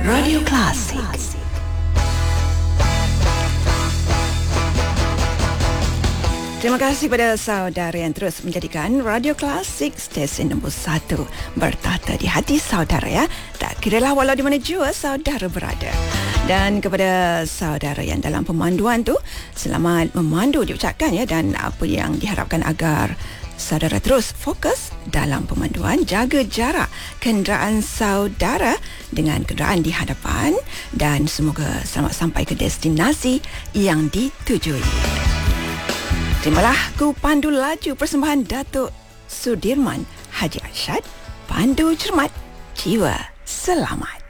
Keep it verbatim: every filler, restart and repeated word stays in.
Radio Klasik. Terima kasih kepada saudara yang terus menjadikan Radio Klasik stesen nombor satu bertata di hati saudara ya. Tak kiralah walau di mana jua saudara berada. Dan kepada saudara yang dalam pemanduan tu, selamat memandu diucapkan ya, dan apa yang diharapkan agar saudara terus fokus dalam pemanduan, jaga jarak kenderaan saudara dengan kenderaan di hadapan, dan semoga selamat sampai ke destinasi yang ditujui. Terimalah ku pandu laju persembahan Datuk Sudirman Haji Arsyad, pandu cermat, jiwa selamat.